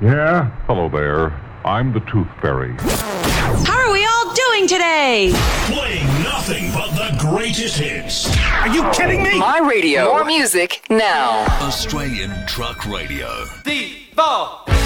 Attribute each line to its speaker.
Speaker 1: Yeah? Hello there. I'm the Tooth Fairy.
Speaker 2: How are we all doing today?
Speaker 3: Playing nothing but the greatest hits.
Speaker 4: Are you kidding me?
Speaker 5: My radio. More music now.
Speaker 3: Australian Truck Radio.
Speaker 6: D4